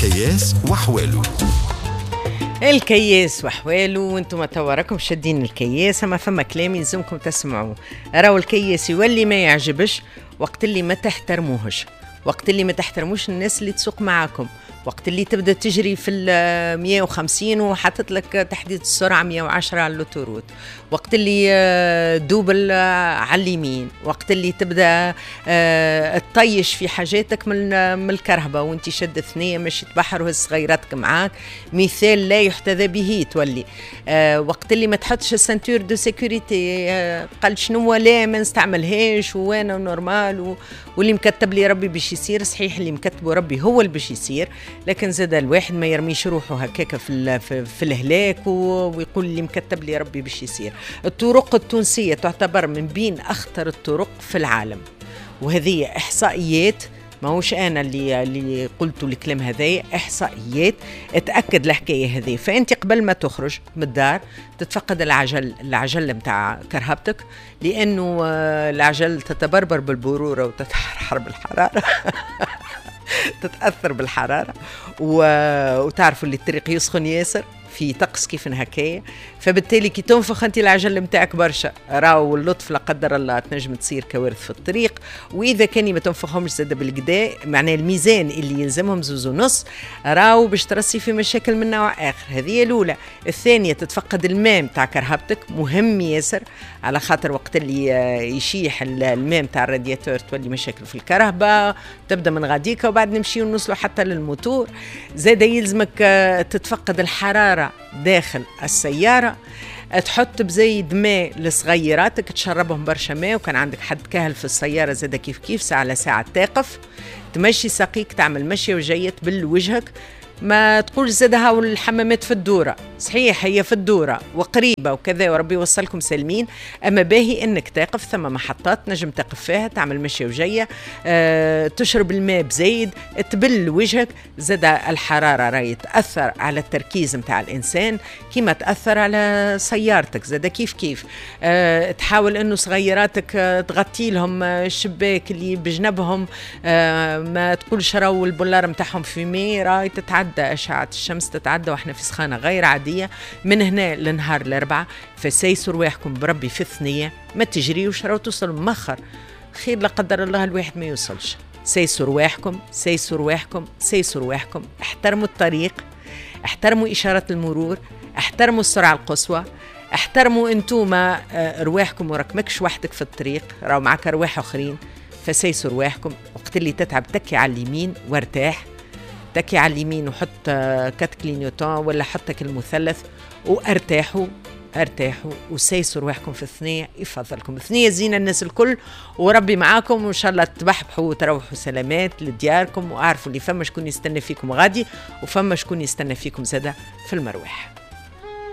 الكياس وحواله. الكياس وحواله، وانتم توا راكم شادين الكياس، اما فما كلام يلزمكم تسمعوه. راهو الكياس يولي ما يعجبش وقت اللي ما تحترموهش، وقت اللي ما تحترموش الناس اللي تسوق معاكم، وقت اللي تبدا تجري في 150 وحطت لك تحديد السرعه 110 على اللوتوروت، وقت اللي دوبل على اليمين، وقت اللي تبدا تطيش في حاجاتك من الكرهبه وانت شد ثنيه ماشي تبحر وصغيراتك معاك، مثال لا يحتذى به تولي. وقت اللي ما تحطش السنتور دو سيكوريتي، قال شنو لا ما نستعملهاش وانا نورمال واللي مكتب لي ربي باش يصير. صحيح اللي مكتبه ربي هو اللي باش يصير، لكن زاد الواحد ما يرميش روحه هكاك في الهلاك ويقول اللي مكتب لي ربي باش يصير. الطرق التونسية تعتبر من بين أخطر الطرق في العالم، وهذه إحصائيات، ما هوش أنا اللي قلت الكلام هذا، إحصائيات تأكد الحكاية هذه. فأنت قبل ما تخرج من الدار تتفقد العجل متاع كرهبتك، لأنه العجل تتبربر بالبرورة وتتحرحر بالحرارة تتأثر بالحرارة، وتعرفوا اللي الطريق يسخن ياسر في طقس كيف هكايا، فبالتالي كي تنفخ انت العجل متاعك برشا راهو اللطف لا قدر الله تنجم تصير كوارث في الطريق. واذا كان ما تنفخهمش زاد بالكدا، معناه الميزان اللي يلزمهم 2.5 راهو باش ترسي في مشاكل من نوع اخر. هذه الاولى. الثانيه تتفقد الماء متاع كرهبتك، مهم ياسر، على خاطر وقت اللي يشيح الماء متاع الرادياتور تولي مشاكل في الكرهبه، تبدا من غاديكا وبعد نمشيو نوصلوا حتى للموتور. زاد يلزمك تتفقد الحراره داخل السيارة، تحط بزيد ماء لصغيراتك تشربهم برشا ماء، وكان عندك حد كاهل في السيارة زاد كيف ساعة على ساعة تقف تمشي ساقيك، تعمل مشي وجيت بالوجهك، ما تقول زادها والحمامات في الدورة. صحيح هي في الدورة وقريبة وكذا وربي يوصلكم سالمين، أما باهي أنك تقف ثم محطات نجم تقف فيها تعمل مشي وجية، تشرب الماء بزيد، تبل وجهك. زاد الحرارة راهي تأثر على التركيز متاع الإنسان كما تأثر على سيارتك. زاد كيف تحاول أنه صغيراتك تغطي لهم الشباك اللي بجنبهم، ما تقولش راهو البولار متاعهم في مي، راهي تتعدى أشعة الشمس، تتعدى وإحنا في سخانة غير عادية من هنا لنهار الأربعاء. فسيسوا رواحكم بربي في الثنية، ما تجريوش راهو توصلوا مخر، خير لا قدر الله الواحد ما يوصلش. سيسوا رواحكم، احترموا الطريق، احترموا إشارات المرور، احترموا السرعة القصوى، احترموا انتوما رواحكم وراكمكش وحدك في الطريق، راهو معك رواح آخرين. فسيسوا رواحكم، وقت اللي تتعب تكي على اليمين وارتاح، تكي على اليمين وحط كات كلينيوتون ولا حطك المثلث وارتاحوا وسيسوا رواحكم في الثنية. يفضلكم الثنية زينة الناس الكل، وربي معاكم وإن شاء الله تبحبحوا وتروحوا سلامات لدياركم، وأعرفوا اللي فما شكون يستنى فيكم غادي وفما شكون يستنى فيكم زادة في المروح.